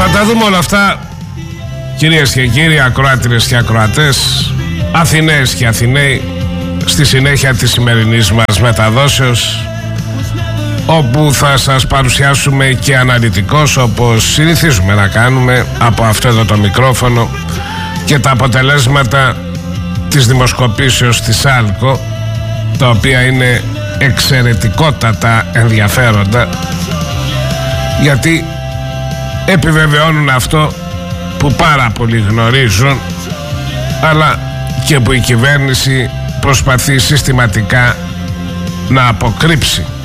Θα τα δούμε όλα αυτά, κυρίες και κύριοι, ακροάτριες και ακροατές, Αθηναίες και Αθηναίοι, στη συνέχεια της σημερινής μας μεταδόσεως, όπου θα σας παρουσιάσουμε και αναλυτικώς, όπως συνηθίζουμε να κάνουμε από αυτό εδώ το μικρόφωνο, και τα αποτελέσματα της δημοσκοπήσεως της ΣΑΛΚΟ, τα οποία είναι εξαιρετικότατα ενδιαφέροντα, γιατί επιβεβαιώνουν αυτό που πάρα πολλοί γνωρίζουν, αλλά και που η κυβέρνηση προσπαθεί συστηματικά να αποκρύψει.